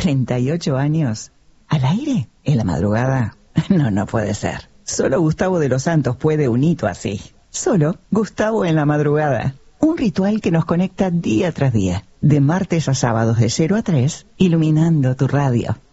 38 años. ¿Al aire? ¿En la madrugada? No puede ser. Solo Gustavo de los Santos puede un hito así. Solo Gustavo en la madrugada. Un ritual que nos conecta día tras día, de martes a sábados de 0 a 3, iluminando tu radio.